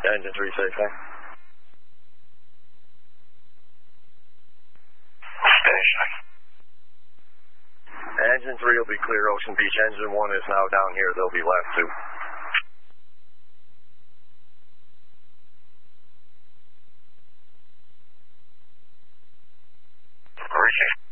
Engine 3, say thing. Station. Engine 3 will be clear, Ocean Beach. Engine 1 is now down here. They'll be left too. Reaching.